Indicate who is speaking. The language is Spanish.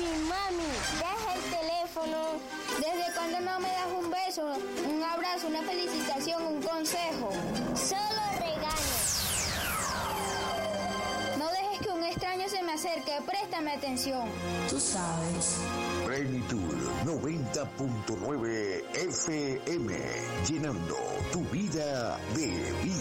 Speaker 1: Papi, mami, deja el teléfono.
Speaker 2: ¿Desde cuándo no me das un beso, un abrazo, una felicitación, un consejo?
Speaker 1: Solo regaños.
Speaker 2: No dejes que un extraño se me acerque, préstame atención.
Speaker 3: Tú sabes.
Speaker 4: Plenitud 90.9 FM, llenando tu vida de vida.